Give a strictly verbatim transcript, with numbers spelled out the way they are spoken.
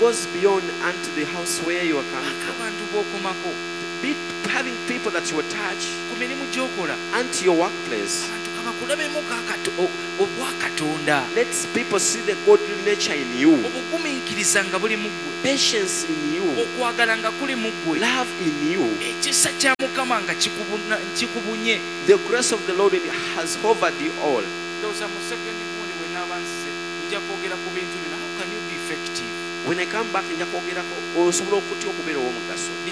goes beyond unto the house where you are coming from. abantu b'okomako Be having people that you attach ku mirimu gy'okola unto your workplace. abantu kabakulabemu obwakatonda Let people see the godly nature in you, obugumiikiriza nga buli mu ggwe patience in you, okwagala nga kuli mu ggwe love in you. ekisa kya mukama nga kikubuna- kikubunye The grace of the Lord has covered you all. ndowooza mu sekendi gundi bwe naaba nsize ojja kwogera ku bintu bino how can you be effective When I come back, nja kwogerako osobola okutya okubeera ow'omugaso.